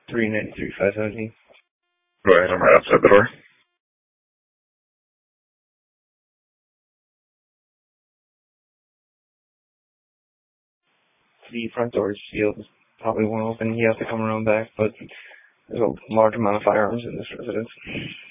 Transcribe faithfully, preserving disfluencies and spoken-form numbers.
three ninety-three, five seventeen. Go ahead, I'm right outside the door. The front door is sealed. Probably won't open. He has to come around back, but there's a large amount of firearms in this residence.